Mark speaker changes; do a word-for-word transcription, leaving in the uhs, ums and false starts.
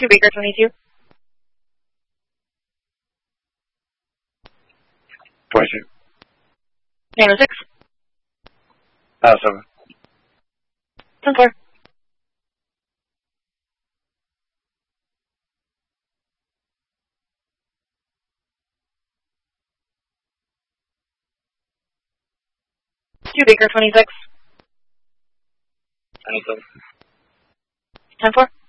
Speaker 1: two Baker twenty-two.
Speaker 2: twenty-two.
Speaker 1: nine oh six.
Speaker 2: Uh, seven.
Speaker 1: ten four. two Baker twenty-six.
Speaker 2: ninety-seven.
Speaker 1: ten four.